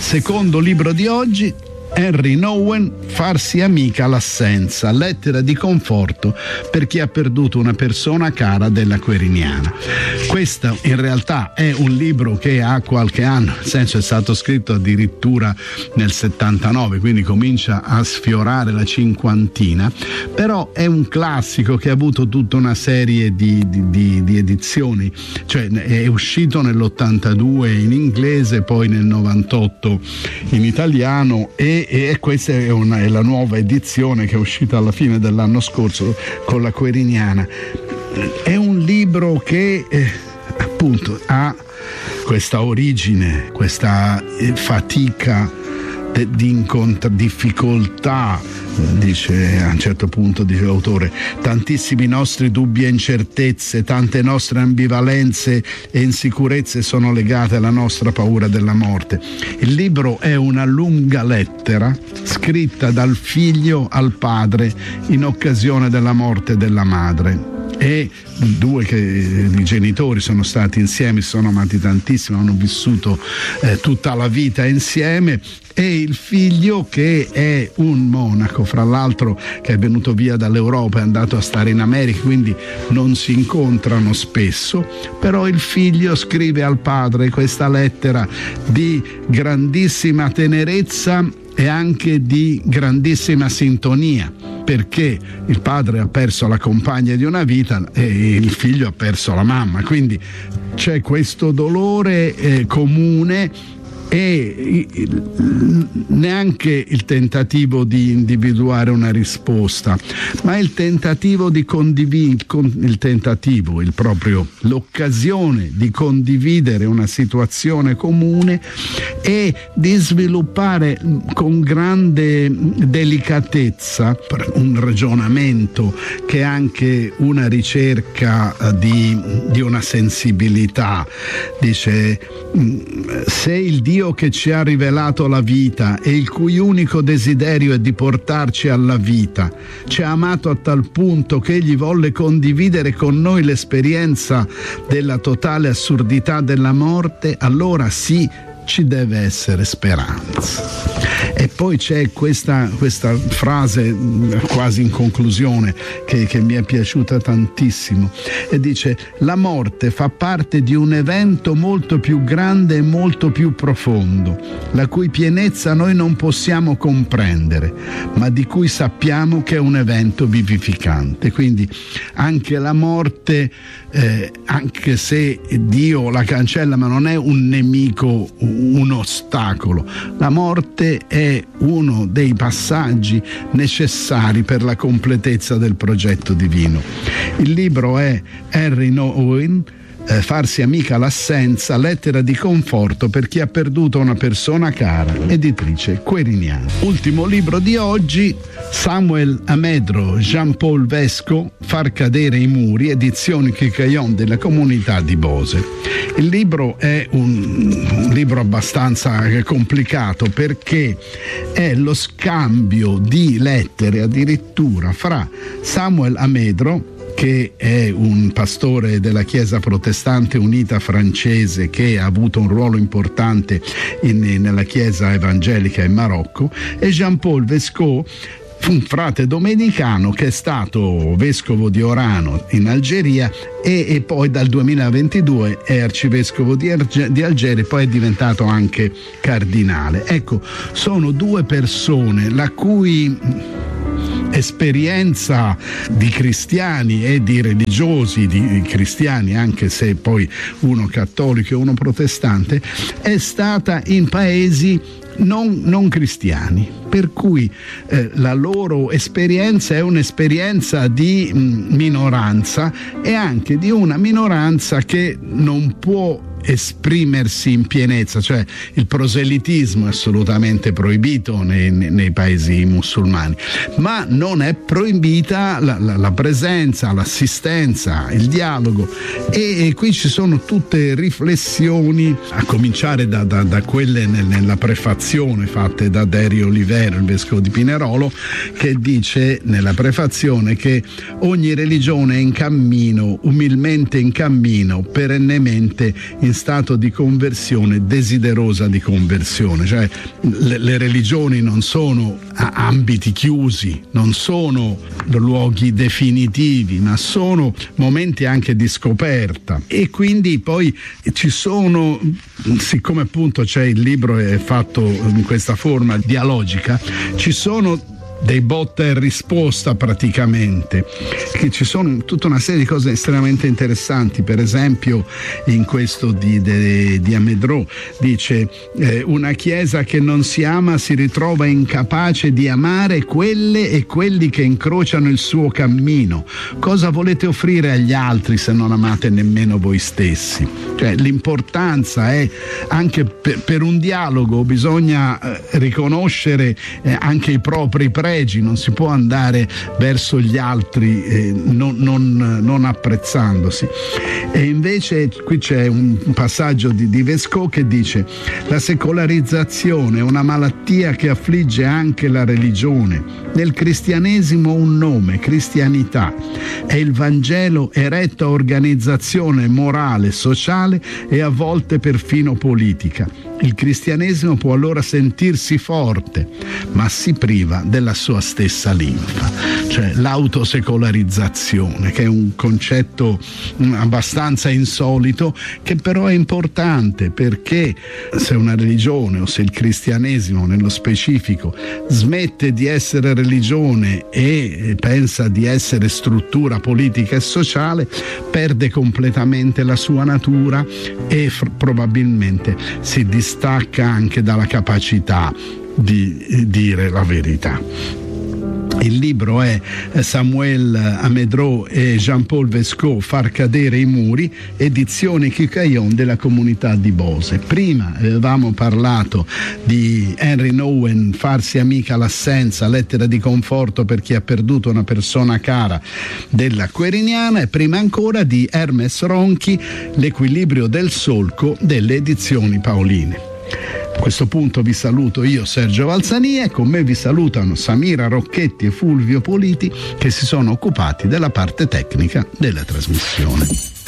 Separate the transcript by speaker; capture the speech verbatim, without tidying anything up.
Speaker 1: Secondo libro di oggi, Henry Nouwen, Farsi amica l'assenza, lettera di conforto per chi ha perduto una persona cara della Queriniana. Questo in realtà è un libro che ha qualche anno, nel senso è stato scritto addirittura nel settantanove, quindi comincia a sfiorare la cinquantina, però è un classico che ha avuto tutta una serie di, di, di, di edizioni, cioè è uscito nell'ottantadue in inglese, poi nel novantotto in italiano e e questa è, una, è la nuova edizione che è uscita alla fine dell'anno scorso con la Queriniana. È un libro che eh, appunto ha questa origine, questa eh, fatica de, di incontra, difficoltà, dice a un certo punto, dice l'autore, tantissimi nostri dubbi e incertezze, tante nostre ambivalenze e insicurezze sono legate alla nostra paura della morte. Il libro è una lunga lettera scritta dal figlio al padre in occasione della morte della madre. E due che i genitori sono stati insieme, si sono amati tantissimo, hanno vissuto eh, tutta la vita insieme, e il figlio che è un monaco, fra l'altro, che è venuto via dall'Europa, è andato a stare in America, quindi non si incontrano spesso, però il figlio scrive al padre questa lettera di grandissima tenerezza e anche di grandissima sintonia, perché il padre ha perso la compagna di una vita e il figlio ha perso la mamma, quindi c'è questo dolore eh, comune e neanche il tentativo di individuare una risposta, ma il tentativo di condividere, il tentativo, il proprio l'occasione di condividere una situazione comune e di sviluppare con grande delicatezza un ragionamento che è anche una ricerca di, di una sensibilità. Dice: se il Dio che ci ha rivelato la vita e il cui unico desiderio è di portarci alla vita ci ha amato a tal punto che egli volle condividere con noi l'esperienza della totale assurdità della morte, allora sì, ci deve essere speranza. E poi c'è questa, questa frase quasi in conclusione che, che mi è piaciuta tantissimo, e dice: la morte fa parte di un evento molto più grande e molto più profondo, la cui pienezza noi non possiamo comprendere, ma di cui sappiamo che è un evento vivificante. Quindi anche la morte, eh, anche se Dio la cancella, ma non è un nemico, un ostacolo. La morte è uno dei passaggi necessari per la completezza del progetto divino. Il libro è Henry Nouwen, eh, Farsi amica l'assenza, lettera di conforto per chi ha perduto una persona cara, editrice Queriniana. Ultimo libro di oggi, Samuel Amedro, Jean-Paul Vesco, Far cadere i muri, edizioni Kikayon della comunità di Bose. Il libro è un, un libro abbastanza complicato perché è lo scambio di lettere addirittura fra Samuel Amedro, che è un pastore della Chiesa Protestante Unita francese che ha avuto un ruolo importante in, nella Chiesa evangelica in Marocco, e Jean-Paul Vesco, un frate domenicano che è stato vescovo di Orano in Algeria e, e poi dal duemilaventidue è arcivescovo di, Arge, di Algeri, poi è diventato anche cardinale. Ecco, sono due persone la cui esperienza di cristiani e di religiosi, di cristiani, anche se poi uno cattolico e uno protestante, è stata in paesi non, non cristiani, per cui eh, la loro esperienza è un'esperienza di mh, minoranza, e anche di una minoranza che non può esprimersi in pienezza, cioè il proselitismo è assolutamente proibito nei, nei paesi musulmani, ma non è proibita la, la, la presenza, l'assistenza, il dialogo, e, e qui ci sono tutte riflessioni, a cominciare da, da, da quelle nel, nella prefazione fatte da Dario Olivero, il vescovo di Pinerolo, che dice nella prefazione che ogni religione è in cammino, umilmente in cammino, perennemente in stato di conversione, desiderosa di conversione. Cioè le, le religioni non sono ambiti chiusi, non sono luoghi definitivi, ma sono momenti anche di scoperta. E quindi poi ci sono, siccome appunto c'è il libro è fatto in questa forma dialogica, ci sono dei botta e risposta praticamente, che ci sono tutta una serie di cose estremamente interessanti. Per esempio in questo di, di, di Amedrò dice eh, una chiesa che non si ama si ritrova incapace di amare quelle e quelli che incrociano il suo cammino. Cosa volete offrire agli altri se non amate nemmeno voi stessi? Cioè l'importanza è anche per, per un dialogo bisogna eh, riconoscere eh, anche i propri pregi, non si può andare verso gli altri eh, non, non, non apprezzandosi. E invece qui c'è un passaggio di, di Vesco che dice: la secolarizzazione è una malattia che affligge anche la religione. Nel cristianesimo un nome, cristianità, è il Vangelo eretta organizzazione morale, sociale e a volte perfino politica. Il cristianesimo può allora sentirsi forte, ma si priva della sua stessa linfa, cioè l'autosecolarizzazione, che è un concetto abbastanza insolito, che però è importante, perché se una religione o se il cristianesimo nello specifico smette di essere religione e pensa di essere struttura politica e sociale, perde completamente la sua natura e f- probabilmente si distacca anche dalla capacità di dire la verità. Il libro è Samuel Amedrò e Jean-Paul Vesco, Far cadere i muri, edizione Kikayon della comunità di Bose. Prima avevamo parlato di Henry Nouwen, Farsi amica l'assenza, lettera di conforto per chi ha perduto una persona cara, della Queriniana, e prima ancora di Hermes Ronchi, L'equilibrio del solco, delle edizioni Paoline. A questo punto vi saluto io, Sergio Valsania, e con me vi salutano Samira Rocchetti e Fulvio Politi, che si sono occupati della parte tecnica della trasmissione.